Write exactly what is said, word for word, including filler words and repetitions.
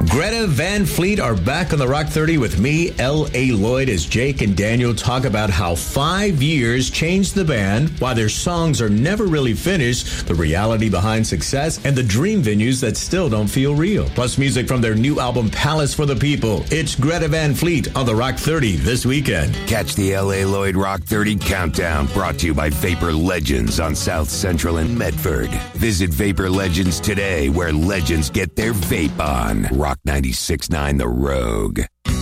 Greta Van Fleet are back on the Rock thirty with me, L A. Lloyd, as Jake and Daniel talk about how five years changed the band, why their songs are never really finished, the reality behind success, and the dream venues that still don't feel real. Plus music from their new album, Palace for the People. It's Greta Van Fleet on the Rock thirty this weekend. Catch the L A. Lloyd Rock thirty Countdown, brought to you by Vapor Legends on South Central and Medford. Visit Vapor Legends today, where legends get their vape on. Rock ninety-six point nine The Rogue.